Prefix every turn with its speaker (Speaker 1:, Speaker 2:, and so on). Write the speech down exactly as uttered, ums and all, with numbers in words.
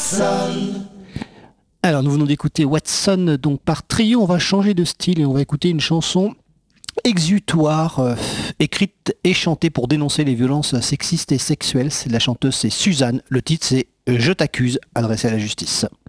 Speaker 1: Watson.
Speaker 2: Alors nous venons d'écouter Watson donc par Trio. On va changer de style et on va écouter une chanson exutoire, euh, écrite et chantée pour dénoncer les violences sexistes et sexuelles. C'est de la chanteuse, c'est Suzanne. Le titre c'est Je t'accuse, adressé à la justice.